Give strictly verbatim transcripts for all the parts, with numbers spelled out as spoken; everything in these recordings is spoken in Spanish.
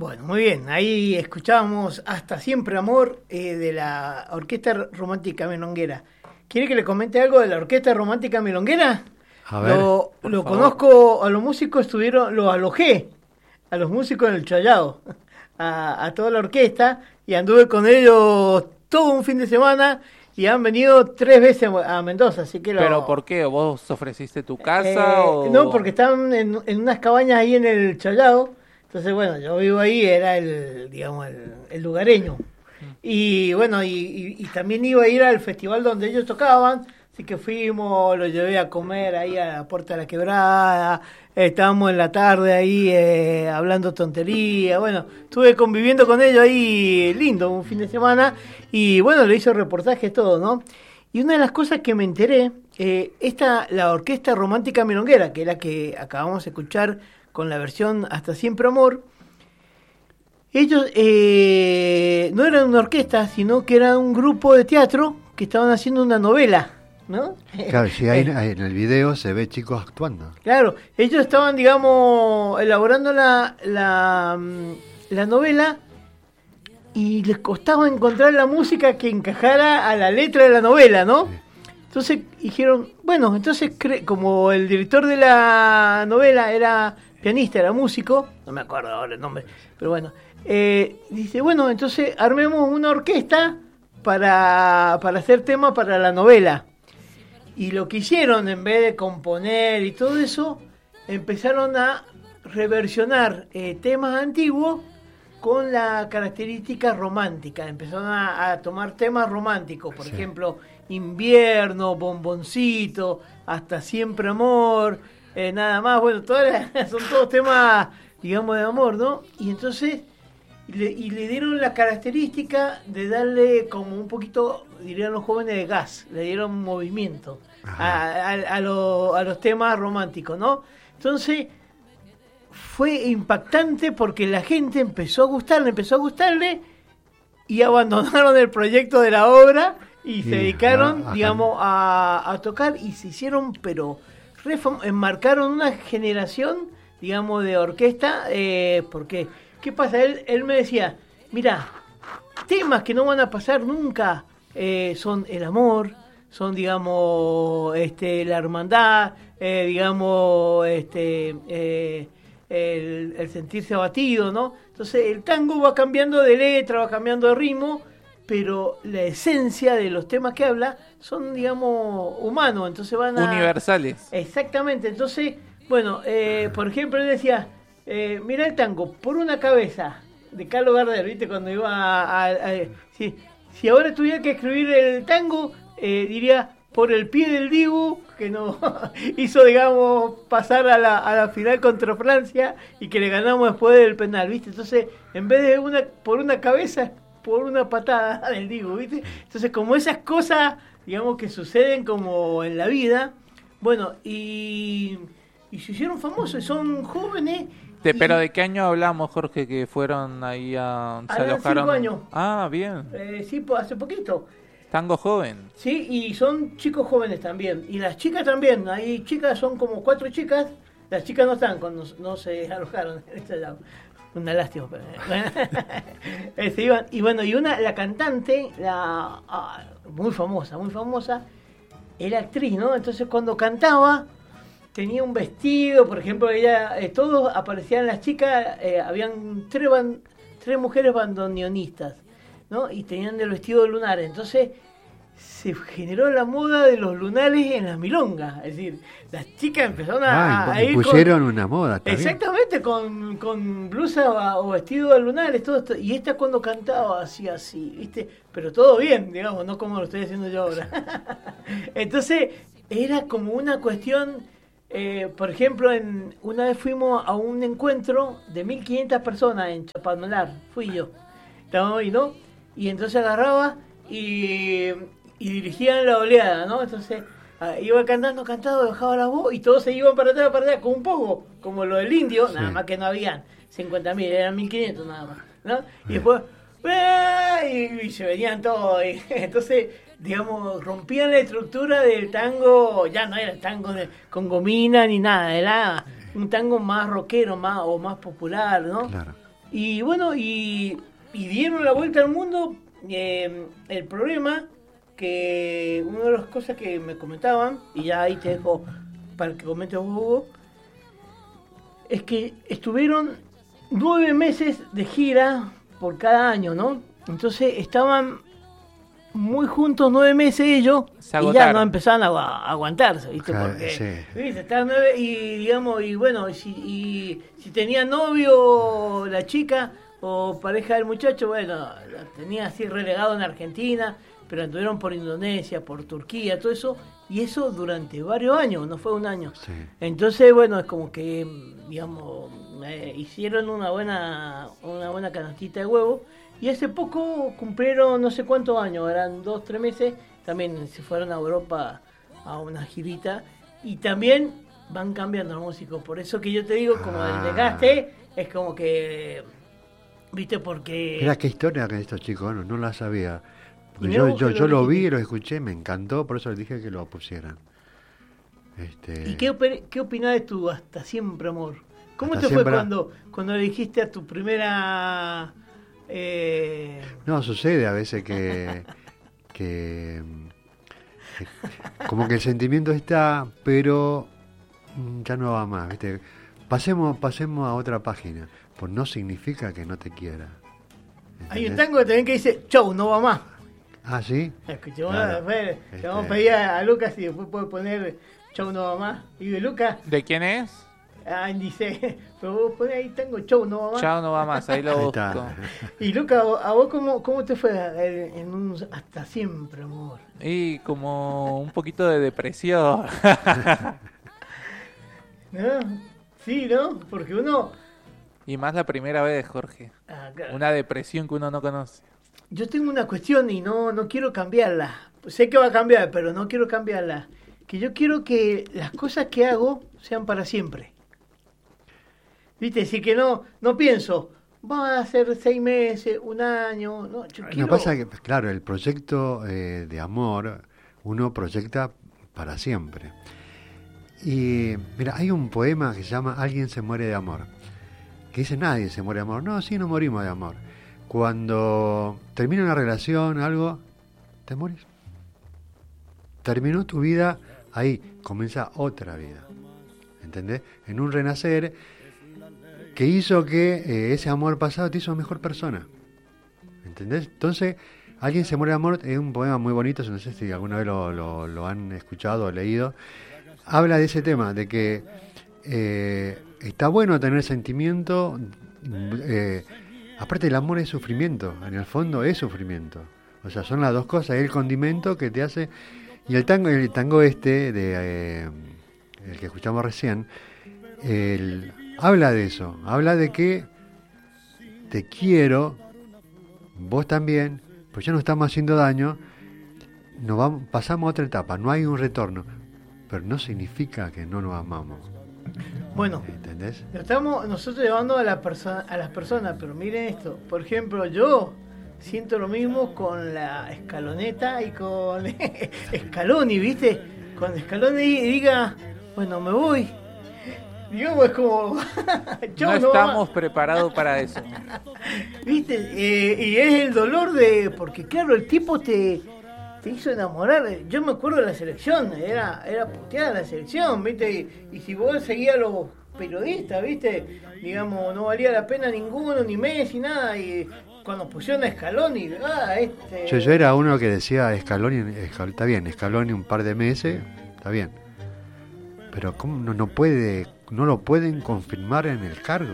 Bueno, muy bien. Ahí escuchábamos Hasta Siempre Amor eh, de la Orquesta Romántica Milonguera. ¿Quiere que le comente algo de la Orquesta Romántica Milonguera? A ver, Lo, lo conozco, a los músicos estuvieron, los alojé, a los músicos en el Challao, a, a toda la orquesta, y anduve con ellos todo un fin de semana y han venido tres veces a Mendoza, así que... Lo, ¿Pero por qué? ¿Vos ofreciste tu casa eh, o...? No, porque estaban en, en unas cabañas ahí en el Challao. Entonces, bueno, yo vivo ahí, era el, digamos, el, el lugareño. Y bueno, y, y, y también iba a ir al festival donde ellos tocaban, así que fuimos, lo llevé a comer ahí a la Puerta de la Quebrada, estábamos en la tarde ahí eh, hablando tontería, bueno, estuve conviviendo con ellos ahí, lindo, un fin de semana, y bueno, le hice reportajes, todo, ¿no? Y una de las cosas que me enteré, eh, esta, la Orquesta Romántica Milonguera, que es la que acabamos de escuchar con la versión Hasta Siempre Amor, ellos eh, no eran una orquesta, sino que era un grupo de teatro que estaban haciendo una novela, ¿no? Claro, si hay, hay en el video se ve chicos actuando. Claro, ellos estaban, digamos, elaborando la, la, la novela y les costaba encontrar la música que encajara a la letra de la novela, ¿no? Sí. Entonces dijeron, bueno, entonces cre- como el director de la novela era pianista, era músico, no me acuerdo ahora el nombre, pero bueno, eh, dice, bueno, entonces armemos una orquesta para, para hacer tema para la novela. Y lo que hicieron, en vez de componer y todo eso, empezaron a reversionar eh, temas antiguos con la característica romántica. Empezaron a, a tomar temas románticos, por sí. ejemplo, Invierno, Bomboncito, Hasta Siempre Amor, eh, nada más. Bueno, todas las, son todos temas, digamos, de amor, ¿no? Y entonces, le, y le dieron la característica de darle como un poquito, dirían los jóvenes, de gas, le dieron movimiento a, a, a, lo, a los temas románticos, ¿no? Entonces, fue impactante porque la gente empezó a gustarle, empezó a gustarle y abandonaron el proyecto de la obra y, y se dedicaron, no, digamos, a, a tocar y se hicieron, pero refam- enmarcaron una generación, digamos, de orquesta, eh, porque, ¿qué pasa? Él, él me decía, mira, temas que no van a pasar nunca eh, son el amor, son, digamos, este, la hermandad, eh, digamos, este... Eh, El, el sentirse abatido, ¿no? Entonces el tango va cambiando de letra, va cambiando de ritmo, pero la esencia de los temas que habla son, digamos, humanos, entonces van a... Universales. Exactamente, entonces, bueno, eh, por ejemplo, él decía, eh, mira el tango, Por una cabeza, de Carlos Gardel, ¿viste? Cuando iba a... a, a si, si ahora tuviera que escribir el tango, eh, diría... Por el pie del Dibu, que nos hizo, digamos, pasar a la, a la final contra Francia y que le ganamos después del penal, ¿viste? Entonces, en vez de una por una cabeza, por una patada del Dibu, ¿viste? Entonces, como esas cosas, digamos, que suceden como en la vida, bueno, y, y se hicieron famosos, son jóvenes. De, y, ¿Pero de qué año hablamos, Jorge, que fueron ahí a... se alojaron? cinco años. Ah, bien. Eh, sí, pues hace poquito. Tango joven. Sí, y son chicos jóvenes también. Y las chicas también. Hay chicas, son como cuatro chicas. Las chicas no están, cuando no se alojaron. Una lástima. Pero... se iban. Y bueno, y una, la cantante, la ah, muy famosa, muy famosa, era actriz, ¿no? Entonces cuando cantaba, tenía un vestido, por ejemplo, ella, eh, todos aparecían las chicas, eh, habían tres, ban, tres mujeres bandoneonistas, ¿no? Y tenían el vestido de lunares. Entonces se generó la moda de los lunares en las milongas. Es decir, las chicas empezaron a, ah, a ir pusieron con, una moda. Exactamente, con, con blusa o vestido de lunares, todo esto. Y esta cuando cantaba hacía así, ¿viste? Pero todo bien, digamos, no como lo estoy haciendo yo ahora. Entonces era como una cuestión... Eh, por ejemplo, en una vez fuimos a un encuentro de mil quinientas personas en Chapadmalal. Fui yo. Estábamos ahí, ¿no? Y entonces agarraba y, y dirigían la oleada, ¿no? Entonces uh, iba cantando, cantando, bajaba la voz y todos se iban para atrás, para atrás, con un poco, como lo del indio, sí. Nada más que no habían cincuenta mil, eran mil quinientos nada más, ¿no? Y después, y, y se venían todos, y, entonces, digamos, rompían la estructura del tango, ya no era el tango de, con gomina ni nada, era un tango más rockero, más o más popular, ¿no? Claro. Y bueno, y, y dieron la vuelta al mundo. Eh, el problema que una de las cosas que me comentaban, y ya ahí te dejo para que comentes vos, Hugo, es que estuvieron nueve meses de gira por cada año, ¿no? Entonces estaban muy juntos nueve meses ellos y ya no empezaban a, a aguantarse, ¿viste? Porque, sí. ¿viste? Estar nueve y digamos, y bueno, y si, y si tenía novio la chica o pareja del muchacho, bueno, la tenía así relegado en Argentina, pero anduvieron por Indonesia, por Turquía, todo eso, y eso durante varios años, no fue un año. Sí. Entonces, bueno, es como que, digamos, eh, hicieron una buena, una buena canastita de huevo. Y hace poco cumplieron no sé cuántos años, eran dos, tres meses, también se fueron a Europa a una girita y también van cambiando los músicos. Por eso que yo te digo, como ah. el desgaste, es como que, viste, porque... Mira qué historia que estos chicos, no, no la sabía. Porque yo yo, yo lo vi, lo escuché, me encantó, por eso les dije que lo pusieran. Este... ¿Y qué, qué opinás de tu Hasta Siempre, Amor? ¿Cómo Hasta te siempre... fue cuando, cuando le dijiste a tu primera... Eh... No, sucede a veces que, que, que como que el sentimiento está, pero ya no va más, ¿viste? Pasemos, pasemos a otra página, pues no significa que no te quiera. ¿Entendés? Hay un tango también que dice, chau, no va más. Ah, ¿sí? Escuchemos, claro. después, este... le vamos a pedir a Lucas y después puede poner chau, no va más. Y de Lucas... ¿De quién es? Ah, dice, pero vos ponés ahí, tengo chau, no va más. Chau, no va más, ahí lo busco. Y Luca, ¿a vos cómo, cómo te fue en un Hasta Siempre, Amor? Y como un poquito de depresión. ¿No? Sí, ¿no? Porque uno... Y más la primera vez, Jorge. Ah, claro. Una depresión que uno no conoce. Yo tengo una cuestión y no, no quiero cambiarla. Sé que va a cambiar, pero no quiero cambiarla. Que yo quiero que las cosas que hago sean para siempre. ¿Viste? Así que no no pienso, va a ser seis meses, un año. No, yo quiero... Lo que pasa es que, claro, el proyecto eh, de amor, uno proyecta para siempre. Y mira, hay un poema que se llama Alguien se muere de amor. Que dice, nadie se muere de amor. No, sí, no morimos de amor. Cuando termina una relación, algo, te morís. Terminó tu vida, ahí comienza otra vida. ¿Entendés? En un renacer... que hizo que eh, ese amor pasado te hizo mejor persona. ¿Entendés? Entonces, Alguien se muere de amor es un poema muy bonito, no sé si alguna vez lo, lo, lo han escuchado o leído. Habla de ese tema, de que eh, está bueno tener sentimiento, eh, aparte el amor es sufrimiento, en el fondo es sufrimiento. O sea, son las dos cosas, el condimento que te hace... Y el tango, el tango este, de eh, el que escuchamos recién, el... habla de eso, habla de que te quiero, vos también, pues ya no estamos haciendo daño, nos vamos, pasamos a otra etapa, no hay un retorno, pero no significa que no nos amamos. Bueno, ¿entendés? Lo estamos nosotros llevando a, la perso- a las personas, pero miren esto, por ejemplo, yo siento lo mismo con la Escaloneta y con Scaloni, ¿viste? Cuando Scaloni diga, bueno, me voy. Digamos, es como... no estamos preparados para eso. ¿Viste? Eh, y es el dolor de... Porque claro, el tipo te, te hizo enamorar. Yo me acuerdo de la selección, era, era puteada la selección, ¿viste? Y, y si vos seguías a los periodistas, ¿viste? Digamos, no valía la pena ninguno, ni Messi, nada. Y cuando pusieron a Scaloni, ah, este... Yo, yo era uno que decía, Scaloni, Escal, está bien, Scaloni un par de meses, está bien. Pero ¿cómo no, no puede... no lo pueden confirmar en el cargo?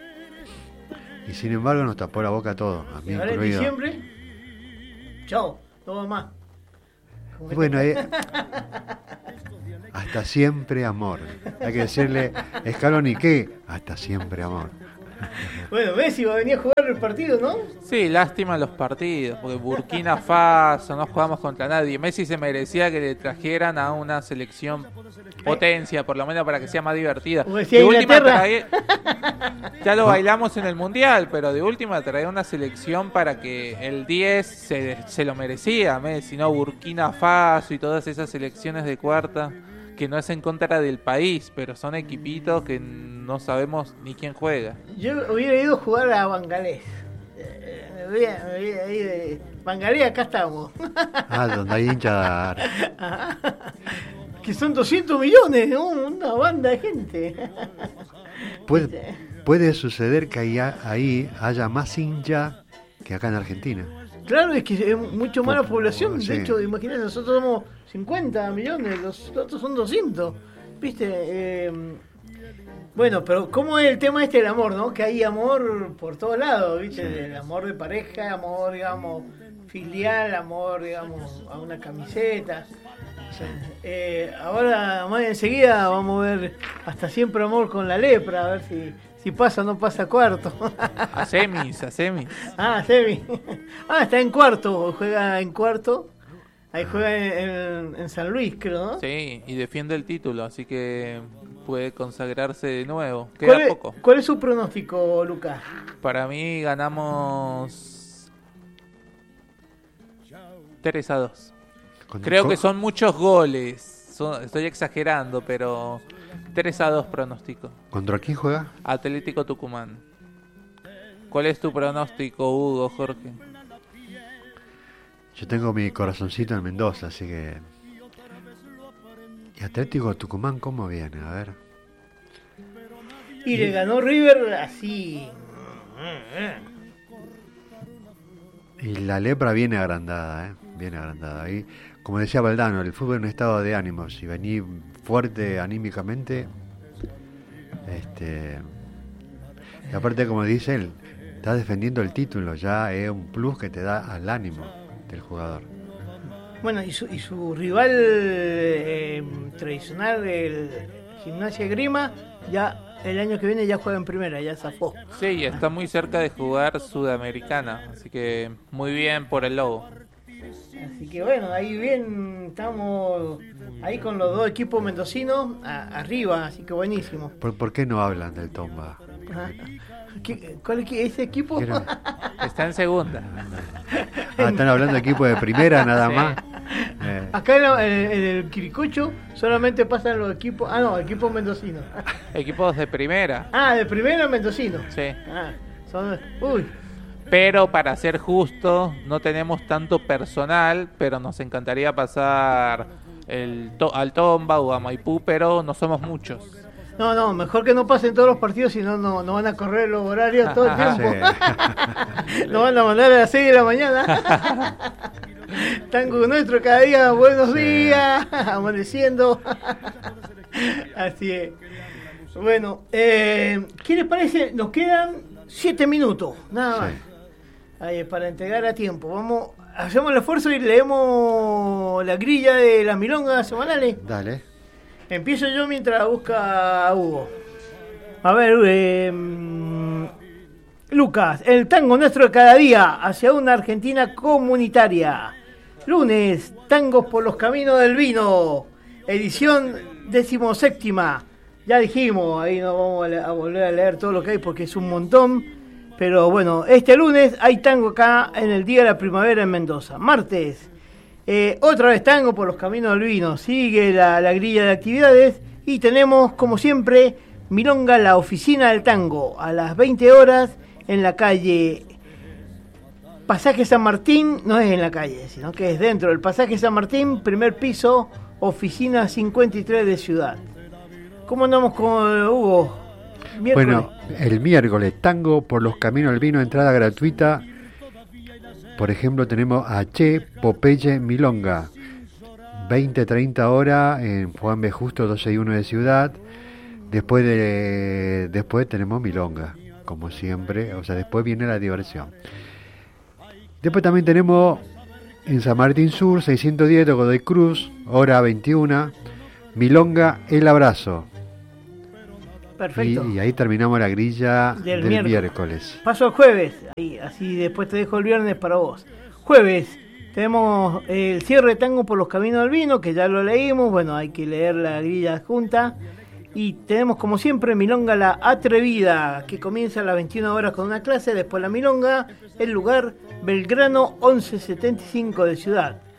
Y sin embargo nos tapó la boca a todos, a mí ahora incluido. En diciembre, chao, todo más. Bueno, eh, hasta siempre amor. Hay que decirle, Scaloni, ¿qué? Hasta siempre amor. Bueno, Messi va a venir a jugar el partido, ¿no? Sí, lástima los partidos, porque Burkina Faso, no jugamos contra nadie. Messi se merecía que le trajeran a una selección potencia, por lo menos para que sea más divertida. De última trae... Ya lo bailamos en el Mundial, pero de última traer una selección para que el diez se, se lo merecía Messi, ¿no? Burkina Faso y todas esas selecciones de cuarta que no es en contra del país, pero son equipitos que no sabemos ni quién juega. Yo hubiera ido a jugar a Bangalés. Me hubiera, me hubiera ido de... Bangalés, acá estamos. Ah, donde hay hinchas. Que son doscientos millones, ¿no? Una banda de gente. Puede, puede suceder que ahí, ahí haya más hincha que acá en Argentina. Claro, es que es mucho más la población. Sí. De hecho, imagínate, nosotros somos cincuenta millones, los otros son doscientos. ¿Viste? Eh, bueno, pero ¿cómo es el tema este del amor, no? Que hay amor por todos lados, ¿viste? Sí. El amor de pareja, amor, digamos, filial, amor, digamos, a una camiseta. Sí. Eh, ahora, más enseguida, vamos a ver Hasta Siempre Amor con la Lepra, a ver si... Si pasa o no pasa cuarto. A semis, a semis. Ah, semis. Ah, está en cuarto, juega en cuarto. Ahí juega en, en, en San Luis, creo, ¿no? Sí, y defiende el título, así que puede consagrarse de nuevo. Queda ¿Cuál es, poco. ¿Cuál es su pronóstico, Lucas? Para mí ganamos tres a dos. Creo que son muchos goles. Son, estoy exagerando, pero... tres a dos pronóstico. ¿Contra quién juega? Atlético Tucumán. ¿Cuál es tu pronóstico, Hugo, Jorge? Yo tengo mi corazoncito en Mendoza, así que... ¿Y Atlético Tucumán cómo viene? A ver. Y le ganó River así. Y la Lepra viene agrandada, ¿eh? Viene agrandada. Ahí, como decía Valdano, el fútbol es un estado de ánimo. Si venís fuerte anímicamente, este, y aparte, como dice él, está defendiendo el título, ya es un plus que te da al ánimo del jugador. Bueno, y su, y su rival eh, tradicional, el Gimnasia Grima, ya el año que viene ya juega en primera, ya zafó. Sí, está muy cerca de jugar Sudamericana, así que muy bien por el Lobo. Así que bueno, ahí bien, estamos ahí con los dos equipos mendocinos a, arriba, así que buenísimo. ¿Por, ¿Por qué no hablan del Tomba? ¿Qué, ¿Cuál es ese equipo? Está en segunda. Ah, están hablando de equipo de primera nada sí. más. Eh. Acá en, la, en, en el Quiricocho solamente pasan los equipos, ah no, equipos mendocinos. Equipos de primera. Ah, de primera mendocinos. Sí. Ah, son, uy. Pero para ser justo, no tenemos tanto personal, pero nos encantaría pasar el to- al Tomba o a Maipú, pero no somos muchos. No, no, mejor que no pasen todos los partidos, si no, no no van a correr los horarios todo el tiempo. Sí. Nos van a mandar a las seis de la mañana. Tango nuestro cada día, buenos sí. días, amaneciendo. Así es. Bueno, eh, ¿qué les parece? Nos quedan siete minutos, nada más. Sí. Ahí, para entregar a tiempo. Vamos, hacemos el esfuerzo y leemos la grilla de las milongas semanales. Dale. Empiezo yo mientras busca a Hugo. A ver, eh, Lucas, el tango nuestro de cada día hacia una Argentina comunitaria. Lunes, tangos por los caminos del vino, edición decimoséptima. Ya dijimos, ahí no vamos a volver a leer todo lo que hay porque es un montón. Pero bueno, este lunes hay tango acá en el Día de la Primavera en Mendoza. Martes, eh, otra vez tango por los caminos del vino. Sigue la, la grilla de actividades y tenemos, como siempre, milonga La Oficina del Tango a las veinte horas en la calle Pasaje San Martín. No es en la calle, sino que es dentro del Pasaje San Martín, primer piso, oficina cincuenta y tres de Ciudad. ¿Cómo andamos con Hugo? Miércoles. Bueno, el miércoles, tango por los caminos del vino, entrada gratuita. Por ejemplo, tenemos a Che Popeye Milonga, veinte a treinta horas en Juan B. Justo doce y uno de Ciudad. Después de después tenemos milonga, como siempre, o sea, después viene la diversión. Después también tenemos en San Martín Sur, seiscientos diez de Godoy Cruz, hora veintiuna, milonga El Abrazo. Perfecto. Y, y ahí terminamos la grilla del, del miércoles. miércoles. Paso al jueves, ahí, así después te dejo el viernes para vos. Jueves, tenemos el cierre de tango por los caminos del vino, que ya lo leímos, bueno, hay que leer la grilla junta. Y tenemos como siempre milonga La Atrevida, que comienza a las veintiuna horas con una clase, después la milonga, el lugar Belgrano once setenta y cinco de Ciudad.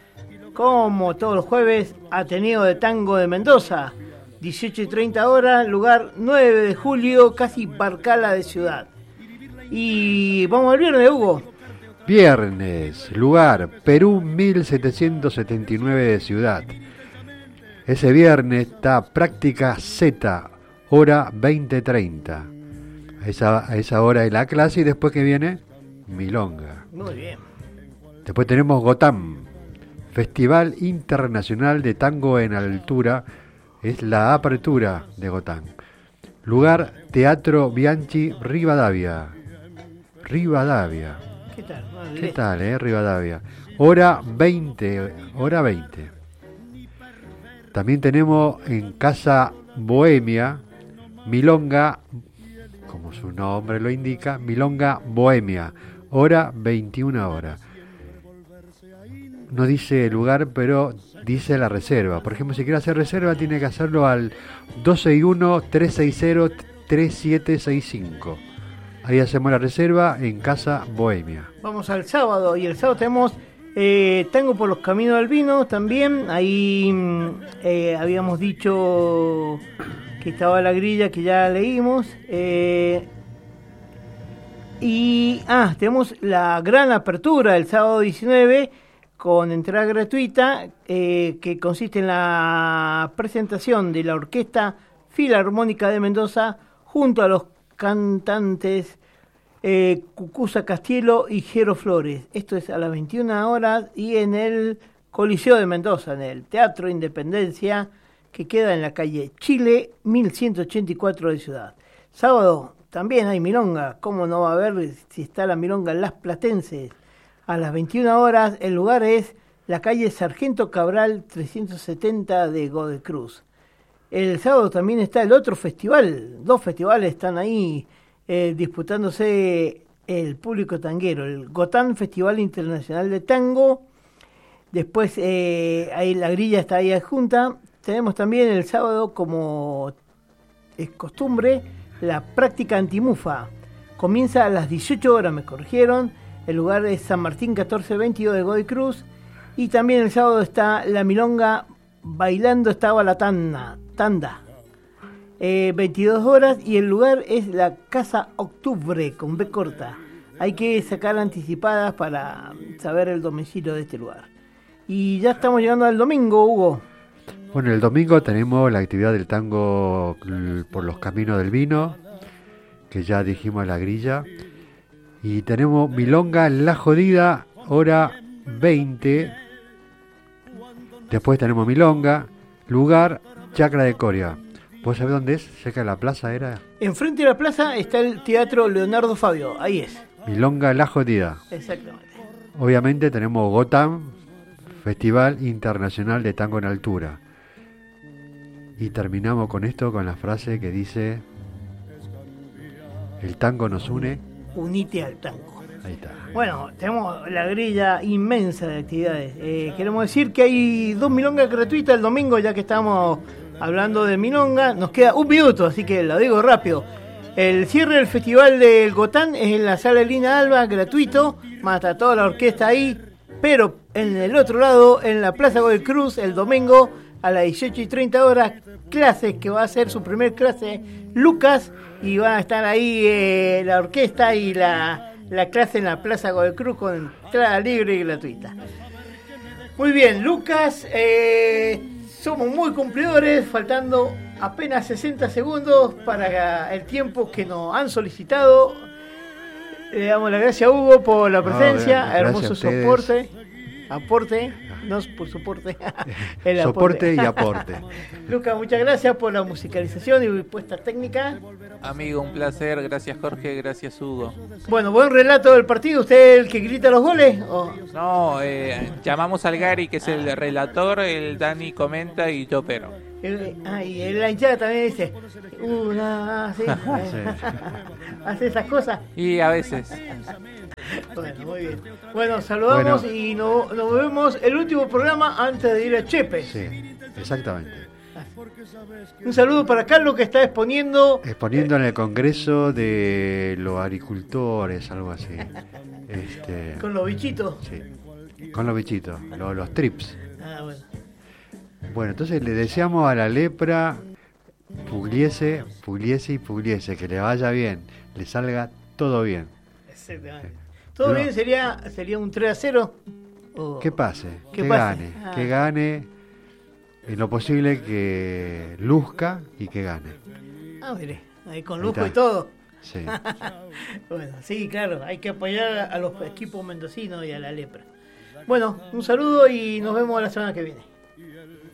como todos los jueves, Ateneo de Tango de Mendoza, dieciocho y treinta horas, lugar nueve de julio, casi Barcala de Ciudad. Y vamos al viernes, Hugo. Viernes, lugar Perú mil setecientos setenta y nueve de Ciudad. Ese viernes está Práctica Z, hora veinte treinta. A esa, a esa hora es la clase y después que viene Milonga. Muy bien. Después tenemos Gotam, Festival Internacional de Tango en Altura. Es la apertura de Gotam. Lugar Teatro Bianchi, Rivadavia. Rivadavia. ¿Qué tal? ¿Qué tal, eh? Rivadavia. Hora veinte. Hora veinte. También tenemos en Casa Bohemia, Milonga, como su nombre lo indica, Milonga Bohemia, hora veintiuna horas. No dice el lugar, pero dice la reserva. Por ejemplo, si quiere hacer reserva, tiene que hacerlo al dos seis uno, tres seis cero, tres siete seis cinco. Ahí hacemos la reserva en Casa Bohemia. Vamos al sábado, y el sábado tenemos eh, Tango por los Caminos del Vino también. Ahí eh, habíamos dicho que estaba la grilla que ya leímos. Eh, y ah, tenemos la gran apertura el sábado diecinueve con entrada gratuita, eh, que consiste en la presentación de la Orquesta Filarmónica de Mendoza junto a los cantantes eh, Cucuza Castielo y Jero Flores. Esto es a las veintiuna horas y en el Coliseo de Mendoza, en el Teatro Independencia, que queda en la calle Chile mil ciento ochenta y cuatro de Ciudad. Sábado también hay milonga. ¿Cómo no va a haber si está la milonga en Las Platenses? A las veintiuna horas, el lugar es la calle Sargento Cabral trescientos setenta de Godoy Cruz. El sábado también está el otro festival. Dos festivales están ahí eh, disputándose el público tanguero. El Gotam Festival Internacional de Tango. Después eh, ahí la grilla está ahí adjunta. Tenemos también el sábado, como es costumbre, la práctica antimufa. Comienza a las dieciocho horas, me corrigieron. El lugar es San Martín catorce veintidós de Godoy Cruz. Y también el sábado está la milonga Bailando estaba la tanda, tanda. Eh, veintidós horas, y el lugar es la Casa Octubre con B corta. Hay que sacar anticipadas para saber el domicilio de este lugar. Y ya estamos llegando al domingo, Hugo. Bueno, el domingo tenemos la actividad del tango por los caminos del vino, que ya dijimos la grilla. Y tenemos Milonga La Jodida, hora veinte. Después tenemos Milonga, lugar Chacra de Coria. ¿Vos sabés dónde es? ¿Cerca de la plaza era? Enfrente de la plaza está el Teatro Leonardo Fabio, ahí es. Milonga La Jodida. Exactamente. Obviamente tenemos Gotam, Festival Internacional de Tango en Altura. Y terminamos con esto, con la frase que dice: el tango nos une. Unite al tango. Ahí está. Bueno, tenemos la grilla inmensa de actividades. Eh, queremos decir que hay dos milongas gratuitas el domingo, ya que estamos hablando de milonga. Nos queda un minuto, así que lo digo rápido. El cierre del Festival del Gotán es en la Sala Lina Alba, gratuito. Mata toda la orquesta ahí. Pero en el otro lado, en la Plaza Godoy Cruz, el domingo a las dieciocho y treinta horas, clases que va a hacer su primer clase Lucas. Y van a estar ahí eh, la orquesta y la, la clase en la Plaza Godoy Cruz con entrada libre y gratuita. Muy bien, Lucas, eh, somos muy cumplidores, faltando apenas sesenta segundos para el tiempo que nos han solicitado. Le damos las gracias a Hugo por la presencia, no, hermoso soporte, aporte. No por soporte. El soporte y aporte. Lucas, muchas gracias por la musicalización y puesta técnica. Amigo, un placer. Gracias, Jorge. Gracias, Hugo. Bueno, buen relato del partido. ¿Usted es el que grita los goles? ¿O? No, eh, llamamos al Gary, que es el relator, el Dani comenta y yo pero. El, ah, y en la hinchada también dice, una, ¿sí? Hace esas cosas. Y a veces. Bueno, muy bien. Bueno, saludamos bueno. y nos, nos vemos el último programa antes de ir a Chepe. Sí, exactamente. Un saludo para Carlos, que está exponiendo... Exponiendo en el Congreso de los Agricultores, algo así. Este, con los bichitos. Sí, con los bichitos, los, los trips. Ah, bueno. Bueno, entonces le deseamos a la lepra Pugliese, Pugliese y Pugliese, que le vaya bien, le salga todo bien. Exactamente. ¿Todo Pero, bien sería sería un tres a cero? ¿O... Que pase, que, que pase? gane, ah. que gane, en lo posible que luzca y que gane. Ah, mire, ahí con lujo y todo. Sí. Bueno, sí, claro, hay que apoyar a los equipos mendocinos y a la lepra. Bueno, un saludo y nos vemos la semana que viene.